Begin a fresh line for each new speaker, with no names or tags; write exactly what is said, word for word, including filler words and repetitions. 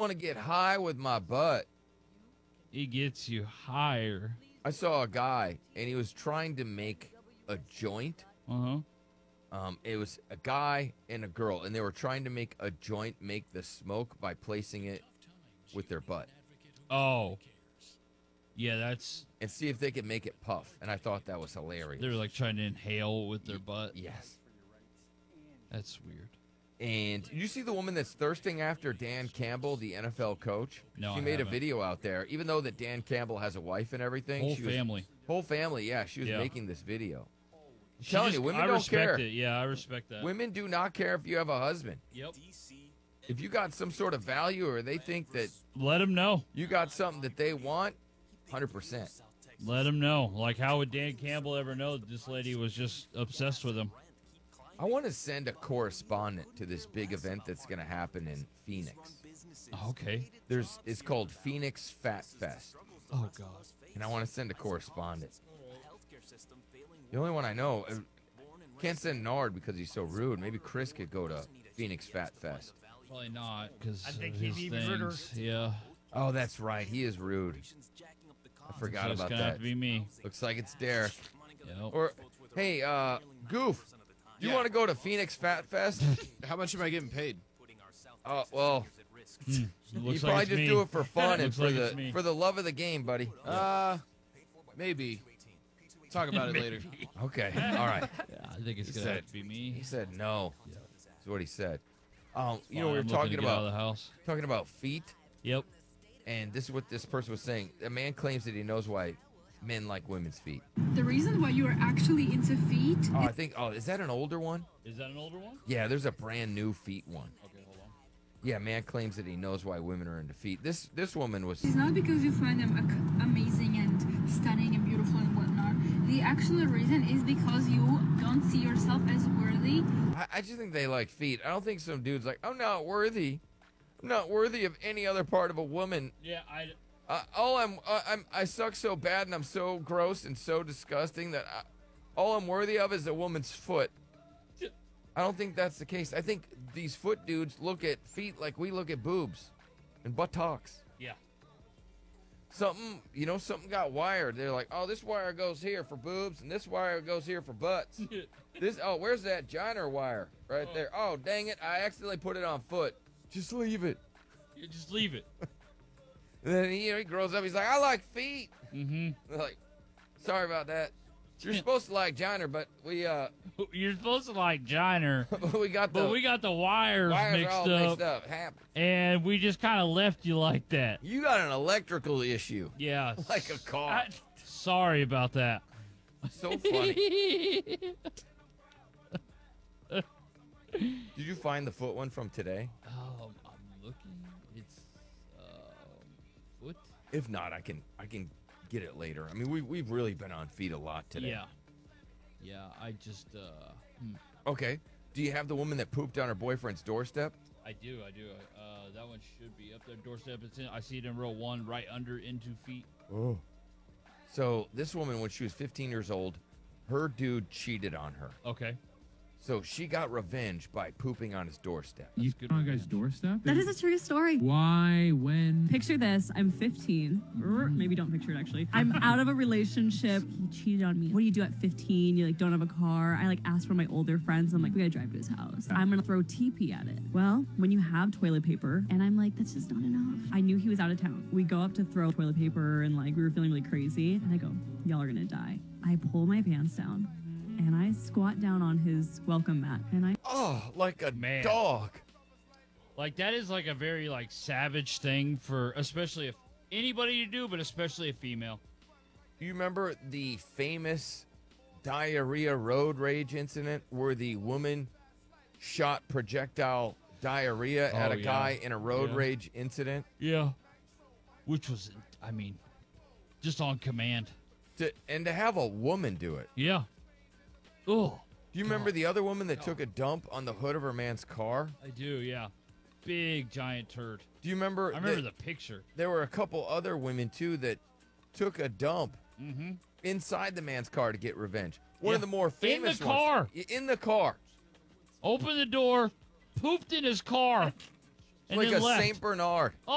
want to get high with my butt.
It gets you higher.
I saw a guy, and he was trying to make a joint.
Uh-huh.
Um, it was a guy and a girl, and they were trying to make a joint make the smoke by placing it with their butt.
Oh. Yeah, that's...
And see if they could make it puff. And I thought that was hilarious.
They're like trying to inhale with their butt.
Yes.
That's weird.
And did you see the woman that's thirsting after Dan Campbell, the N F L coach?
No,
She
I
made
haven't.
a video out there. Even though that Dan Campbell has a wife and everything.
Whole
she was,
family.
Whole family, yeah. She was
Yeah.
making this video. I'm
She
telling
just-
you, women
I
don't
respect
care.
it. Yeah, I respect that.
Women do not care if you have a husband.
Yep.
If you got some sort of value or they think that
Let them know.
you got something that they want, one hundred percent.
Let them know. Like, how would Dan Campbell ever know that this lady was just obsessed with him?
I want to send a correspondent to this big event that's going to happen in Phoenix.
Okay.
There's It's called Phoenix Fat Fest.
Oh, God.
And I want to send a correspondent. The only one I know, uh, can't send Nard because he's so rude. Maybe Chris could go to Phoenix Fat Fest.
Probably not, because
I think
of
he'd
his
be even ruder.
things. Yeah.
Oh, that's right. He is rude. I forgot
So it's
about
gonna have
that.
to be me.
Looks like it's Derek.
Yep.
Or, hey, uh, Goof, do you
Yeah.
want to go to Phoenix Fat Fest?
How much am I getting paid?
Oh, well,
Hmm.
you
Looks
probably
like it's
just
me.
do it for fun and
Looks
for
like it's
the
me.
for the love of the game, buddy.
Uh, maybe. Talk about it later.
Okay, all right.
Yeah, I think it's
He
gonna
said-
have to be
He
me.
said no. That's what he said. Um, you
Fine,
know, we were
I'm looking
talking
to get out of
about
the house.
talking about feet,
Yep.
and this is what this person was saying. A man claims that he knows why men like women's feet.
The reason why you are actually into feet
Oh, I think. Oh, is that an older one?
Is that an older one?
Yeah, there's a brand new feet one.
Okay, hold on.
Yeah, man claims that he knows why women are into feet. This this woman was.
is not because you find them ac- amazing and stunning and beautiful and whatnot. The actual reason is because you don't see yourself as worthy.
I, I just think they like feet. I don't think some dude's like, I'm not worthy. I'm not worthy of any other part of a woman.
Yeah, I.
Uh, all I'm, uh, I'm, I suck so bad and I'm so gross and so disgusting that I, all I'm worthy of is a woman's foot. I don't think that's the case. I think these foot dudes look at feet like we look at boobs and buttocks.
Yeah.
Something, you know, something got wired. They're like, oh, this wire goes here for boobs and this wire goes here for butts. This, oh, where's that Johnner wire right there? Oh, dang it, I accidentally put it on foot. Just leave it.
You just leave it.
And then he, you know, he grows up. He's like, I like feet.
Mm-hmm.
They're like, sorry about that. You're supposed to like Johnner, but we uh,
You're supposed to like Johnner,
we got the
but we got the wires,
wires
mixed,
are all
up,
mixed up. Happen.
and we just kind of left you like that.
You got an electrical issue,
Yeah.
like a car.
I- sorry about that.
So funny. Did you find the foot one from today?
Um, I'm looking. It's um, foot.
If not, I can I can get it later. I mean, we we've really been on feet a lot today.
Yeah. Yeah. I just uh, hmm,
Okay. Do you have the woman that pooped on her boyfriend's doorstep?
I do. I do. Uh, that one should be up there. Doorstep. It's in. I see it in row one, right under into feet.
Oh. So this woman, when she was fifteen years old, her dude cheated on her.
Okay.
So she got revenge by pooping on his doorstep.
You
good
on a
revenge.
guy's doorstep?
That is a true story.
Why? When?
Picture this. I'm fifteen. Or maybe don't picture it actually. I'm out of a relationship. He cheated on me. What do you do at fifteen? You like don't have a car. I like asked for my older friends. I'm like, we gotta drive to his house. I'm gonna throw teepee at it. Well, when you have toilet paper, and I'm like, that's just not enough. I knew he was out of town. We go up to throw toilet paper and like we were feeling really crazy. And I go, y'all are gonna die. I pull my pants down and I squat down on his welcome mat and I
Oh, like a
Man.
dog.
Like that is like a very like savage thing for, especially if anybody to do, but especially a female.
Do you remember the famous diarrhea road rage incident where the woman shot projectile diarrhea at
Oh,
a
yeah.
guy in a road
Yeah.
rage incident?
Yeah. Which was, I mean, just on command.
To, and to have a woman do it.
Yeah. Oh,
Do you remember the other woman that took a dump on the hood of her man's car?
I do. Yeah. Big giant turd.
Do you remember?
I remember
that
the picture.
there were a couple other women too that took a dump
Mm-hmm.
inside the man's car to get revenge. One
Yeah.
of the more
In the
famous ones-
car.
Y- In the car.
Opened the door, pooped in his car, and
Like
then
a
left.
Saint Bernard.